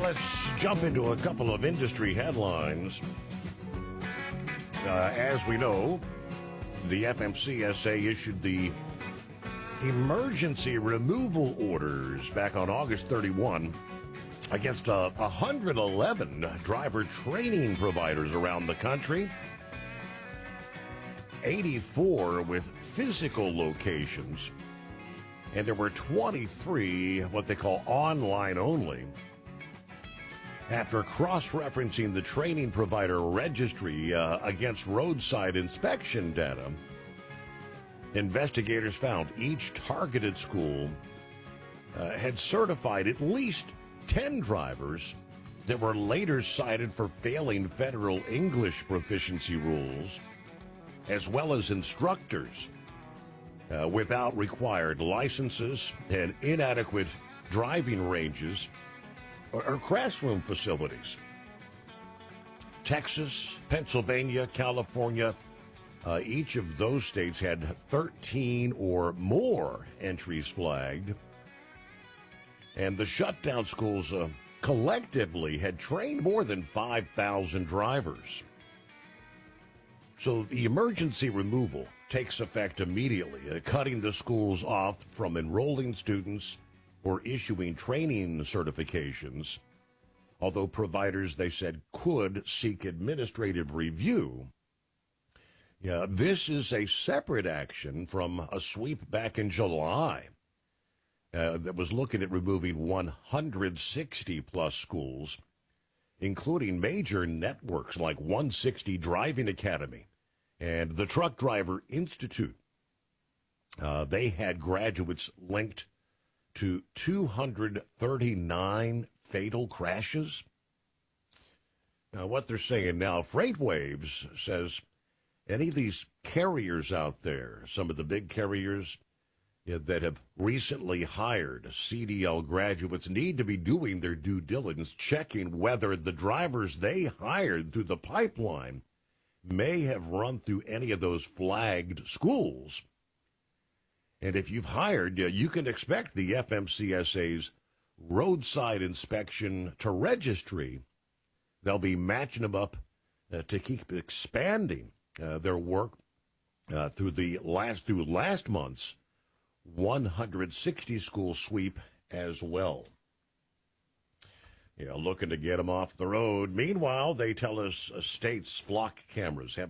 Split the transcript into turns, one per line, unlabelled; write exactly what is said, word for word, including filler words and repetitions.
let's jump into a couple of industry headlines. Uh, as we know, the F M C S A issued the emergency removal orders back on August thirty-first against uh, one hundred eleven driver training providers around the country, eighty-four with physical locations, and there were twenty-three what they call online only. After cross-referencing the training provider registry uh, against roadside inspection data, investigators found each targeted school uh, had certified at least ten drivers that were later cited for failing federal English proficiency rules, as well as instructors uh, without required licenses and inadequate driving ranges or, or classroom facilities. Texas, Pennsylvania, California, uh, each of those states had thirteen or more entries flagged. And the shutdown schools uh, collectively had trained more than five thousand drivers. So the emergency removal takes effect immediately, uh, cutting the schools off from enrolling students or issuing training certifications, although providers, they said, could seek administrative review. Yeah, this is a separate action from a sweep back in July uh, that was looking at removing one hundred sixty plus schools, including major networks like one sixty Driving Academy and the Truck Driver Institute. Uh, they had graduates linked to two hundred thirty-nine fatal crashes. Now, what they're saying now, FreightWaves says any of these carriers out there, some of the big carriers yeah, that have recently hired C D L graduates, need to be doing their due diligence, checking whether the drivers they hired through the pipeline may have run through any of those flagged schools. And if you've hired, you can expect the F M C S A's roadside inspection to registry. They'll be matching them up uh, to keep expanding uh, their work uh, through the last through last month's one hundred sixty school sweep as well. Yeah, looking to get them off the road. Meanwhile, they tell us uh, states' flock cameras have